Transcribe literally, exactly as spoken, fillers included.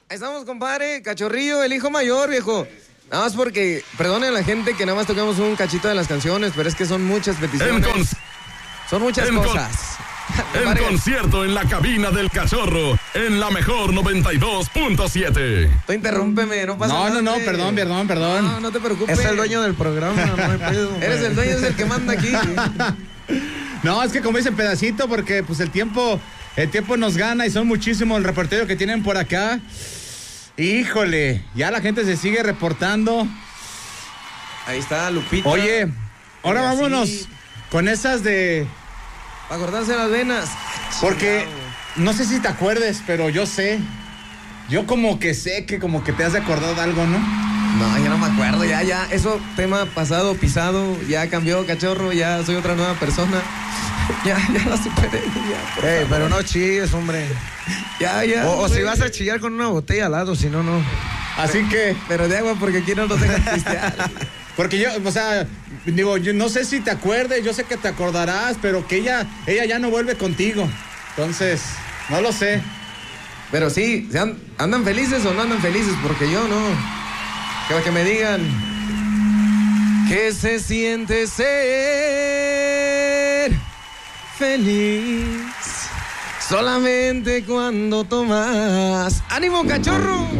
Ahí estamos, compadre. Cachorrillo, el hijo mayor, viejo. Nada más porque, perdone a la gente que nada más tocamos un cachito de las canciones, pero es que son muchas peticiones. Con... Son muchas en cosas. Con... En concierto en la cabina del Cachorro, en la mejor noventa y dos punto siete. Tú interrúmpeme, no pasa no, nada. No, no, no, perdón, perdón, perdón. No, no te preocupes. Es el dueño del programa, no hay pedo. Eres el dueño, es el que manda aquí. No, es que como dicen pedacito, porque pues el tiempo, el tiempo nos gana y son muchísimos el reportero que tienen por acá. Híjole, ya la gente se sigue reportando. Ahí está Lupita. Oye, ahora Oye, vámonos sí. con esas de... Para cortarse las venas. Porque, Chingado. no sé si te acuerdes, pero yo sé. Yo como que sé que como que te has de acordar de algo, ¿no? No, ya no me acuerdo, ya, ya. Eso, tema pasado, pisado, ya cambió, Cachorro, ya soy otra nueva persona. Ya, ya la superé, ya. Por Ey, favor. pero no chilles, hombre. Ya, ya. O, o güey. si vas a chillar con una botella al lado, si no, no. Así que... Pero de agua, porque aquí no nos dejan pistear. Porque yo, o sea, digo, yo no sé si te acuerdes, yo sé que te acordarás, pero que ella, ella ya no vuelve contigo. Entonces, no lo sé. Pero sí, ¿se an- ¿andan felices o no andan felices? Porque yo no. Que, que me digan. ¿Qué se siente ser feliz? Solamente cuando tomas. ¡Ánimo, Cachorro!